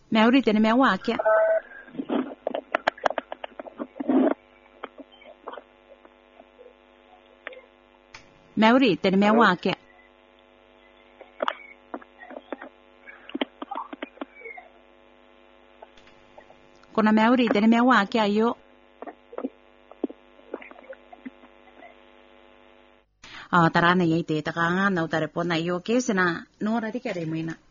Meurite ni mewake. Meurite ni mewake. Kuna meurite ni mewake ayo. Tarana yai te takanga na utarepona yo kesena nora dikere muina.